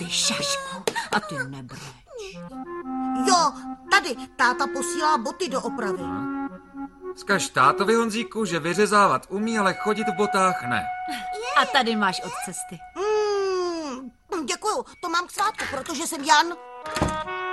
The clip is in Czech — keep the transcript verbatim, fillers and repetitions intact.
Ty šašku, a ty nebreč. Jo, tady, táta posílá boty do opravy. Vzkaž tátovi, Honzíku, že vyřezávat umí, ale chodit v botách ne. A tady máš od cesty. Mm, děkuju, to mám k svátku, protože jsem Jan.